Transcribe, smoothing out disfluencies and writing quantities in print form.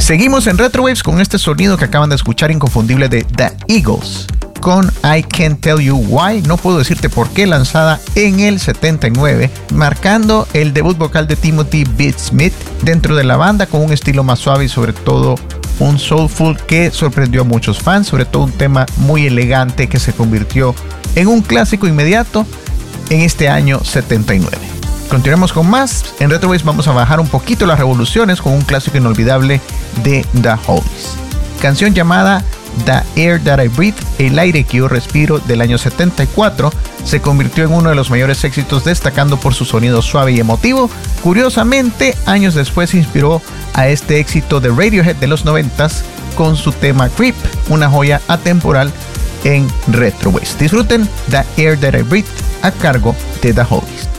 Seguimos en Retrowaves con este sonido que acaban de escuchar, inconfundible, de The Eagles, con I Can't Tell You Why, no puedo decirte por qué, lanzada en el 79, marcando el debut vocal de Timothy B. Smith dentro de la banda, con un estilo más suave y sobre todo un soulful que sorprendió a muchos fans, sobre todo un tema muy elegante que se convirtió en un clásico inmediato en este año 79. Continuemos con más. En Retrowaves vamos a bajar un poquito las revoluciones con un clásico inolvidable de The Hollies, canción llamada The Air That I Breathe, el aire que yo respiro, del año 74, se convirtió en uno de los mayores éxitos, destacando por su sonido suave y emotivo. Curiosamente, años después se inspiró a este éxito de Radiohead de los 90s con su tema Creep, una joya atemporal en Retrowaves. Disfruten The Air That I Breathe a cargo de The Hollies.